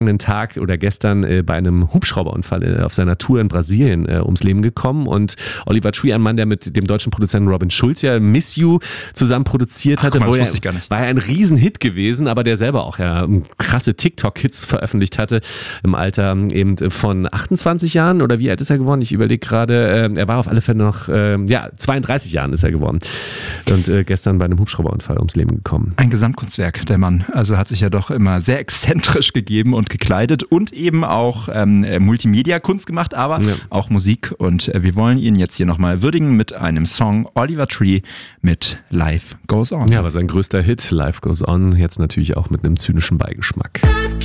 Tag oder gestern bei einem Hubschrauberunfall auf seiner Tour in Brasilien ums Leben gekommen. Und Oliver Tree, ein Mann, der mit dem deutschen Produzenten Robin Schulz ja Miss You zusammen produziert hatte, das wusste ich gar nicht. War ja ein Riesenhit gewesen, aber der selber auch ja krasse TikTok-Hits veröffentlicht hatte im Alter eben von 28 Jahren oder wie alt ist er geworden? Ich überlege gerade, er war auf alle Fälle noch, 32 Jahren ist er geworden und gestern bei einem Hubschrauberunfall ums Leben gekommen. Ein Gesamtkunstwerk, der Mann. Also hat sich ja doch immer sehr exzentrisch gegeben und gekleidet und eben auch Multimedia-Kunst gemacht, aber auch Musik. Und wir wollen ihn jetzt hier nochmal würdigen mit einem Song Oliver Tree mit Life Goes On. Ja, aber sein größter Hit, Life Goes On, jetzt natürlich auch mit einem zynischen Beigeschmack.